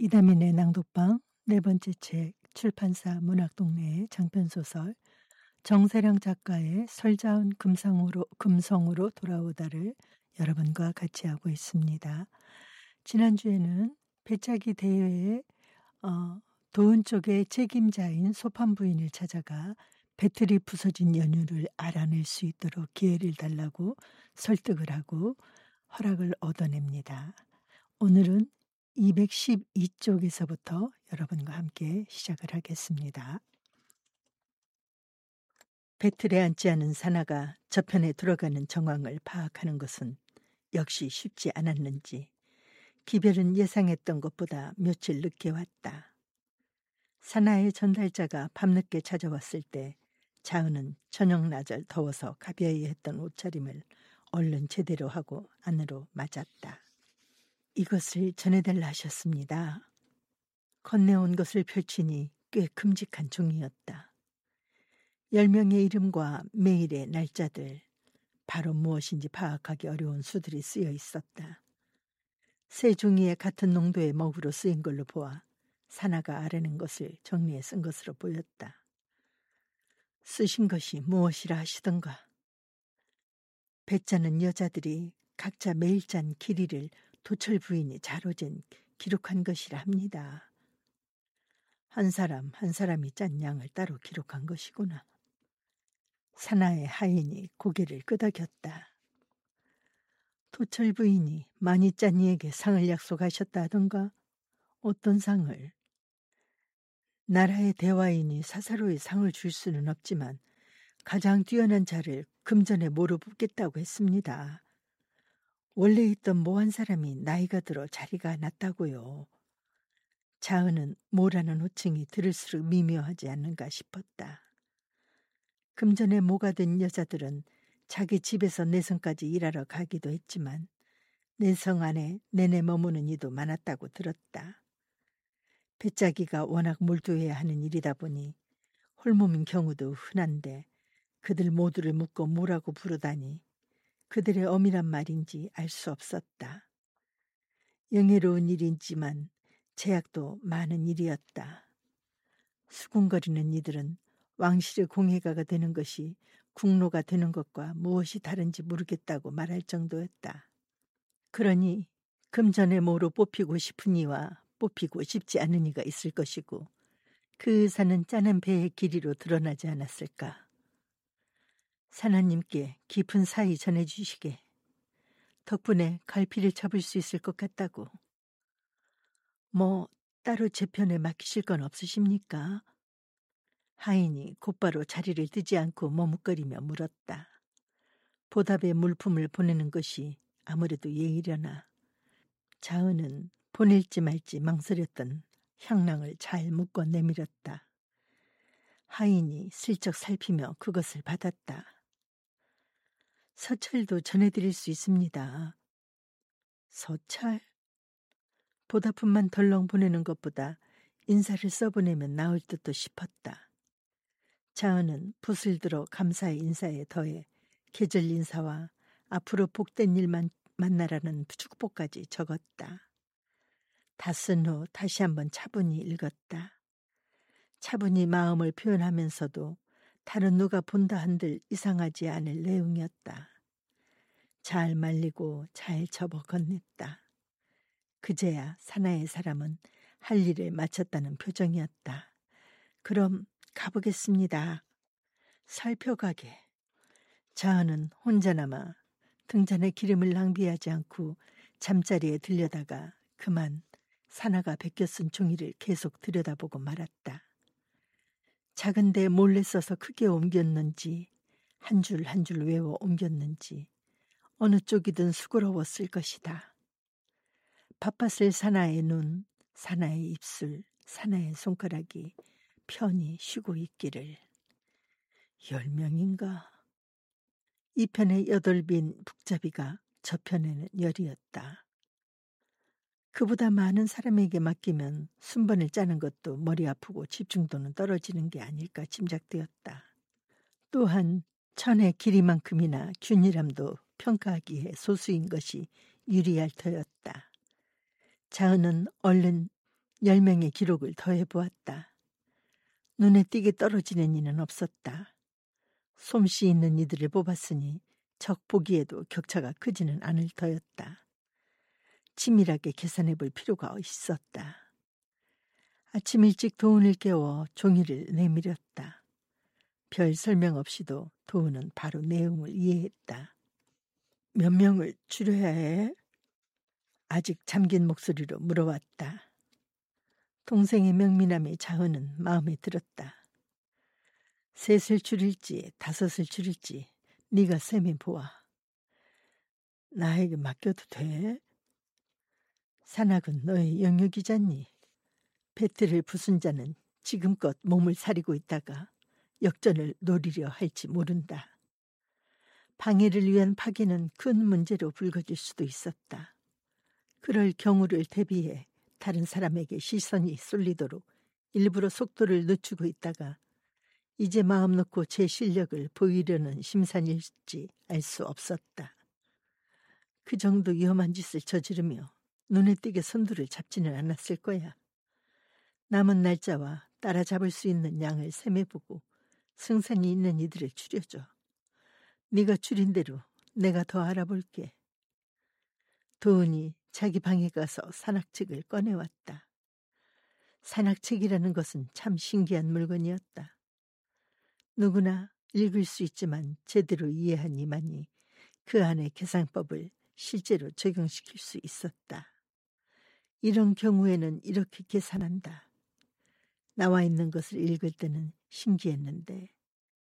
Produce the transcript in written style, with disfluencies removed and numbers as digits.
이다민의 낭독방 네 번째 책 출판사 문학동네의 장편소설 정세령 작가의 설자운 금성으로 돌아오다를 여러분과 같이 하고 있습니다. 지난주에는 배짜기 대회의 도은 쪽의 책임자인 소판 부인을 찾아가 배틀이 부서진 연유를 알아낼 수 있도록 기회를 달라고 설득을 하고 허락을 얻어냅니다. 오늘은 212쪽에서부터 여러분과 함께 시작을 하겠습니다. 배틀에 앉지 않은 사나가 저편에 들어가는 정황을 파악하는 것은 역시 쉽지 않았는지 기별은 예상했던 것보다 며칠 늦게 왔다. 사나의 전달자가 밤늦게 찾아왔을 때 자은은 저녁나절 더워서 가벼이 했던 옷차림을 얼른 제대로 하고 안으로 맞았다. 이것을 전해달라 하셨습니다. 건네온 것을 펼치니 꽤 큼직한 종이였다. 10명의 이름과 매일의 날짜들, 바로 무엇인지 파악하기 어려운 수들이 쓰여 있었다. 세 종이에 같은 농도의 먹으로 쓰인 걸로 보아 사나가 알아낸 것을 정리해 쓴 것으로 보였다. 쓰신 것이 무엇이라 하시던가. 배짜는 여자들이 각자 매일 짠 길이를 도철 부인이 자로젠 기록한 것이라 합니다. 한 사람이 짠 양을 따로 기록한 것이구나. 사나의 하인이 고개를 끄덕였다. 도철 부인이 많이 짠 이에게 상을 약속하셨다 하던가? 어떤 상을? 나라의 대화인이 사사로이 상을 줄 수는 없지만 가장 뛰어난 자를 금전에 모로 붓겠다고 했습니다. 원래 있던 모 한 사람이 나이가 들어 자리가 났다고요. 자은은 모라는 호칭이 들을수록 미묘하지 않는가 싶었다. 금전에 모가 된 여자들은 자기 집에서 내성까지 일하러 가기도 했지만 내성 안에 내내 머무는 이도 많았다고 들었다. 배짜기가 워낙 몰두해야 하는 일이다 보니 홀몸인 경우도 흔한데 그들 모두를 묶어 모라고 부르다니 그들의 엄이란 말인지 알 수 없었다. 영예로운 일이지만 제약도 많은 일이었다. 수군거리는 이들은 왕실의 공예가가 되는 것이 국로가 되는 것과 무엇이 다른지 모르겠다고 말할 정도였다. 그러니 금전의 모로 뽑히고 싶은 이와 뽑히고 싶지 않은 이가 있을 것이고 그 의사는 짜는 배의 길이로 드러나지 않았을까. 사나님께 깊은 사이 전해주시게. 덕분에 갈피를 잡을 수 있을 것 같다고. 뭐 따로 제 편에 맡기실 건 없으십니까? 하인이 곧바로 자리를 뜨지 않고 머뭇거리며 물었다. 보답의 물품을 보내는 것이 아무래도 예의려나. 자은은 보낼지 말지 망설였던 향랑을 잘 묶어 내밀었다. 하인이 슬쩍 살피며 그것을 받았다. 서찰도 전해드릴 수 있습니다. 서찰? 보답품만 덜렁 보내는 것보다 인사를 써보내면 나을 듯도 싶었다. 자은은 붓을 들어 감사의 인사에 더해 계절 인사와 앞으로 복된 일만 만나라는 축복까지 적었다. 다 쓴 후 다시 한번 차분히 읽었다. 차분히 마음을 표현하면서도 다른 누가 본다 한들 이상하지 않을 내용이었다. 잘 말리고 잘 접어 건넸다. 그제야 사나의 사람은 할 일을 마쳤다는 표정이었다. 그럼 가보겠습니다. 살펴가게. 자은은 혼자나마 등잔에 기름을 낭비하지 않고 잠자리에 들려다가 그만 사나가 베껴 쓴 종이를 계속 들여다보고 말았다. 작은데 몰래 써서 크게 옮겼는지 한 줄 한 줄 외워 옮겼는지 어느 쪽이든 수고로웠을 것이다. 바빴을 사나의 눈, 사나의 입술, 사나의 손가락이 편히 쉬고 있기를. 10명인가? 이 편에 8빈 북잡이가 저 편에는 10이었다. 그보다 많은 사람에게 맡기면 순번을 짜는 것도 머리 아프고 집중도는 떨어지는 게 아닐까 짐작되었다. 또한 천의 길이만큼이나 균일함도 평가하기에 소수인 것이 유리할 터였다. 자은은 얼른 10명의 기록을 더해보았다. 눈에 띄게 떨어지는 이는 없었다. 솜씨 있는 이들을 뽑았으니 적 보기에도 격차가 크지는 않을 터였다. 치밀하게 계산해볼 필요가 있었다. 아침 일찍 도훈을 깨워 종이를 내밀었다. 별 설명 없이도 도훈은 바로 내용을 이해했다. 몇 명을 줄여야 해? 아직 잠긴 목소리로 물어왔다. 동생의 명민함에 자은은 마음에 들었다. 3을 줄일지 5을 줄일지 네가 셈해 보아. 나에게 맡겨도 돼? 산악은 너의 영역이잖니. 배틀을 부순 자는 지금껏 몸을 사리고 있다가 역전을 노리려 할지 모른다. 방해를 위한 파괴는 큰 문제로 불거질 수도 있었다. 그럴 경우를 대비해 다른 사람에게 시선이 쏠리도록 일부러 속도를 늦추고 있다가 이제 마음 놓고 제 실력을 보이려는 심산일지 알 수 없었다. 그 정도 위험한 짓을 저지르며 눈에 띄게 선두를 잡지는 않았을 거야. 남은 날짜와 따라잡을 수 있는 양을 셈해보고 승산이 있는 이들을 줄여줘. 네가 줄인 대로 내가 더 알아볼게. 도은이 자기 방에 가서 산악책을 꺼내왔다. 산악책이라는 것은 참 신기한 물건이었다. 누구나 읽을 수 있지만 제대로 이해한 이만이 그 안의 계산법을 실제로 적용시킬 수 있었다. 이런 경우에는 이렇게 계산한다. 나와 있는 것을 읽을 때는 신기했는데